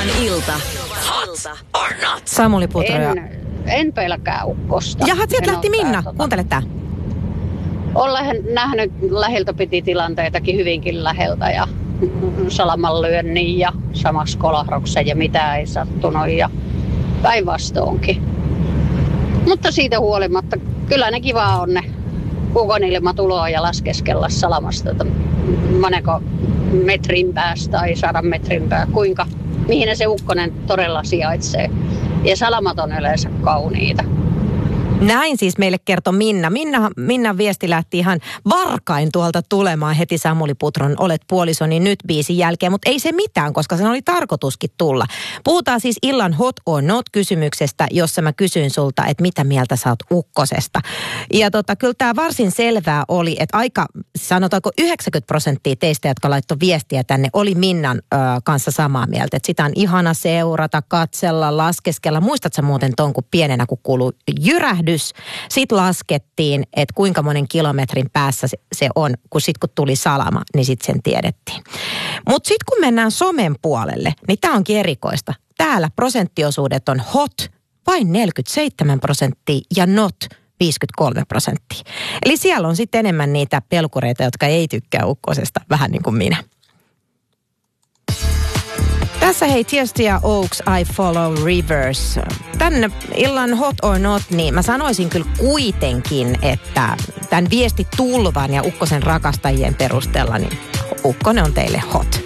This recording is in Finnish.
Iskelmän ilta. Hot or not? Samuli Putro. En pelkää ukkosta. Jaha, sieltä lähti Minna. Kuuntele tää. Olen nähnyt läheltä piti tilanteitakin hyvinkin läheltä ja salamanlyönnin ja samassa kolahroksen ja mitä ei sattunut ja päinvastoinkin. Mutta siitä huolimatta, kyllä ne kiva on ne ukonilma tuloa ja laskeskella salamasta, että moneko metrin päästä tai 100 metrin päästä, mihin se ukkonen todella sijaitsee. Ja salamat on yleensä kauniita. Näin siis meille kertoi Minna. Minnan viesti lähti ihan varkain tuolta tulemaan heti Samuli Putron Olet puolisoni nyt -biisin jälkeen, mutta ei se mitään, koska sen oli tarkoituskin tulla. Puhutaan siis illan hot or not -kysymyksestä, jossa mä kysyin sulta, että mitä mieltä sä oot ukkosesta. Ja kyllä tämä varsin selvää oli, että aika, sanotaanko 90% teistä, jotka laittoi viestiä tänne, oli Minnan kanssa samaa mieltä. Että sitä on ihana seurata, katsella, laskeskella. Muistatko muuten ton, kun pienenä kun kuului jyrähdys? Sitten laskettiin, että kuinka monen kilometrin päässä se on, kun tuli salama, niin sitten sen tiedettiin. Mutta sitten kun mennään somen puolelle, niin tämä onkin erikoista. Täällä prosenttiosuudet on hot vain 47% ja not 53%. Eli siellä on sitten enemmän niitä pelkureita, jotka ei tykkää ukkosesta, vähän niin kuin minä. Tässä hei Tiesto ja Oaks, I Follow Rivers. Tänne illan hot or not, niin mä sanoisin kyllä kuitenkin, että tämän viestitulvan ja ukkosen rakastajien perusteella, niin ukkonen on teille hot.